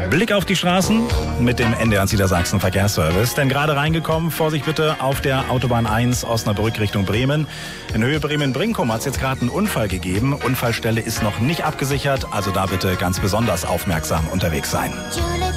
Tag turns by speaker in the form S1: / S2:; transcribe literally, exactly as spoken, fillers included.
S1: Blick auf die Straßen mit dem N D R Niedersachsen Verkehrsservice. Denn gerade reingekommen, Vorsicht bitte, auf der Autobahn eins Osnabrück Richtung Bremen. In Höhe Bremen-Brinkum hat es jetzt gerade einen Unfall gegeben. Unfallstelle ist noch nicht abgesichert, also da bitte ganz besonders aufmerksam unterwegs sein.